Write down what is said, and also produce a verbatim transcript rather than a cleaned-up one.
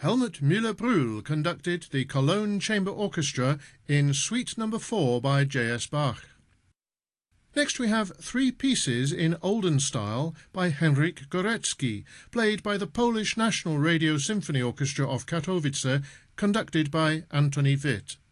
Helmut Müller-Brühl conducted the Cologne Chamber Orchestra in Suite number four by J S Bach. Next we have three pieces in Olden style by Henryk Górecki, played by the Polish National Radio Symphony Orchestra of Katowice, conducted by Antoni Witt.